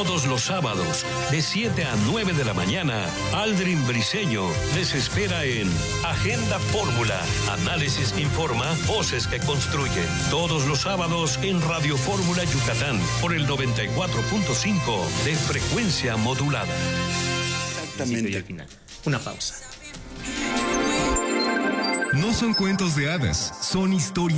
Todos los sábados, de 7 a 9 de la mañana, Aldrin Briseño les espera en Agenda Fórmula. Análisis que informa, voces que construyen. Todos los sábados en Radio Fórmula Yucatán, por el 94.5 de frecuencia modulada. Exactamente. Y al final, una pausa. No son cuentos de hadas, son historias.